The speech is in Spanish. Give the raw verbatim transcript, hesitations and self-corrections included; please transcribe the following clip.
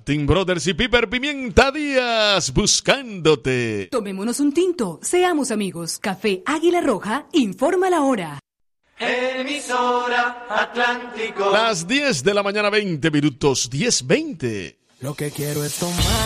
Team Brothers y Piper Pimienta Díaz, buscándote. Tomémonos un tinto, seamos amigos. Café Águila Roja, informa la hora. Emisora Atlántico. Las diez de la mañana, veinte minutos, diez veinte. Lo que quiero es tomar.